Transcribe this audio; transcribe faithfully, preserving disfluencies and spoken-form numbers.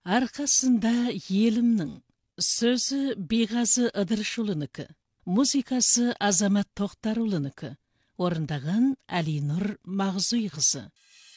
Арқасында елімнің. Сөзі Беғазы Ыдырышұлынікі. Музыкасы Азамат Тоқтарұлынікі. Орындаған Әлинұр Мағзұйқызы.